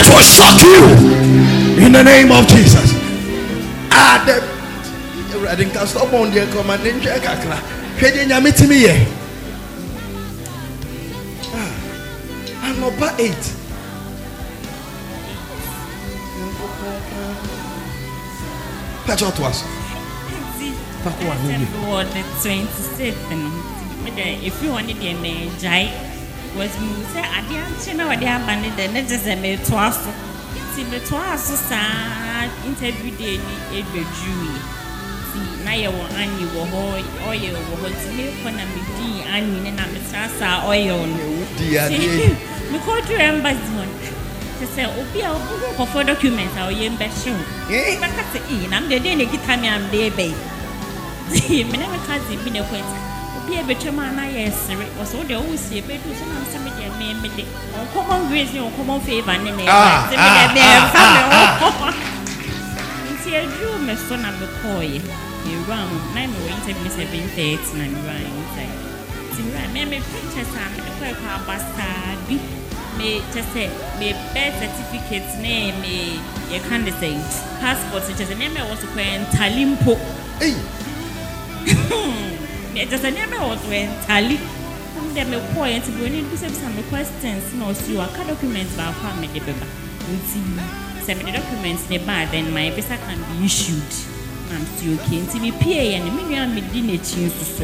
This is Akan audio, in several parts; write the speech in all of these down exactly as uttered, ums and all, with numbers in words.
It will shock you in the name of Jesus. Ah, the I didn't stop on the command. I'm number eight. Patch out to us. If you wanted a man, Jai was Musa, I didn't know what they have banded the netters and made twice. See, the twice so sad interview day, a Jew. See, now you want Annie or oil or what's milk on a big Annie and I'm a Sasa oil. Dear, we called you embassy. Say, oh, for documents, our young best show. Eh, but that's it. I'm the day they get time I'm there, babe. See, my name is been a question. Be a better man, I yes, was all the always say, but do some answer me, maybe or common grace or common favor, and then see a drew, my son, I'm the boy. You run, nine waited me seven days, and I'm right. See, right, maybe pictures, I'm the quack bastard. Me just say me birth certificate name me you can't say passport which is a name I was when Talimpo. Hey. Me just a name I was when Tali. Then me point to go in to some questions no see what documents about family the baby. See send me the documents they bad then my visa can be issued. I'm still okay. See me P A and me me dinner change so.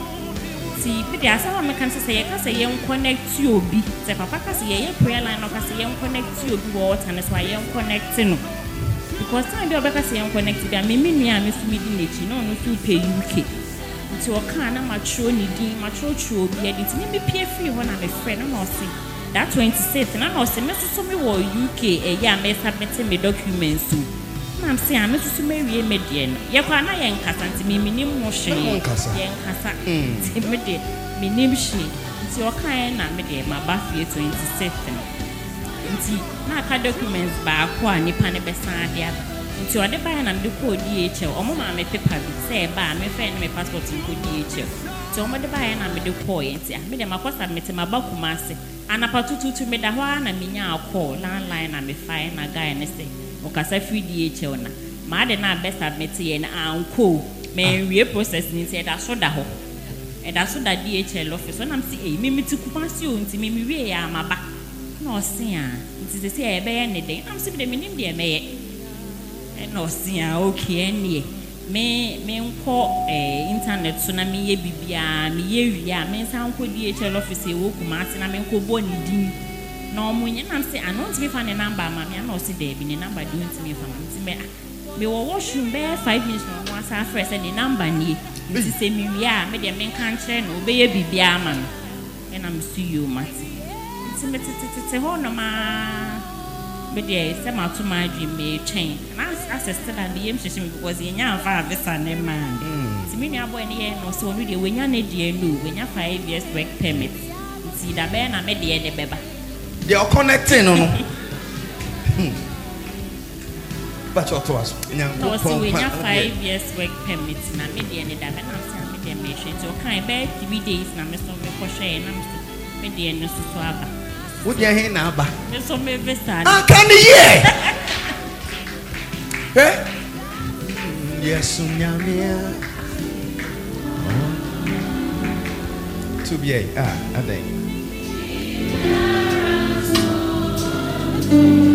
See, but there are some Americans say, I can say, you connect you be. Say, Papa can say, you prayer line, or can say, you connect you be water, and that's why you connecting. Because some of you say, you connect, I mean, me, I'm Miss Midinich, no, no, to pay U K. Into a kind of mature needing, mature true, be edited. Let me pay free when I'm a friend, and I'll say, that twenty-sixth, and I'll say, Mister Sumi or U K, a year may submit me documents. I'm saying, I'm Mister Mary Median. You can't I can't me minimum motion. Young Cassa, timid, minim she. It's your kind of medium, my Buffy twenty-sixth. See, now car documents by a Nippon beside the other. Into other buy and the code D H L, or Mamma may paper, say, buy me friend, my passport in code D H L. So, my buy and I'm the point. I made them a post and met my Bakumasi. And a patutu to me the one and me now call, landline and me fine a guy and say. Okasa free D H L na ma de na best admit ye na anko me we process ni say da so da ho e da so da D H L office so nam say eh me me tikupansi o nti me me we ya amaba na o se a nti say e be ye ne den am say be me nim de me ye e na o se a okay ene me me nko eh internet so na me ye bibia me ye wi a me san nko D H L office e wo kuma ase na me nko bo ni din. No, when I'm saying, I don't find a number, mammy, I know see there be a number doing to me from me. Me will wash you bare five minutes from once I first and the number near. This is a me, yeah, made a man can't train, obey a baby, man. And I'm see you, Matty. It's a whole no ma. But there is some out to my dream may change. And I assisted at the impression because in your father, son, and man. It's me, I boy, and no so really when you're near you, when you're five years work permit. See that man, I made the end of the baby. They are connecting, no? But you to us. No, see, when you have five years work permit, na me the end of that, and I'm saying me the mission. So kind bear three days, na me so me for share, and I'm me the end of Suaba. What you hear now, ba? Me so me visa. Ah, can you hear? Eh? Yes, Sunyamia. To be ah, I think.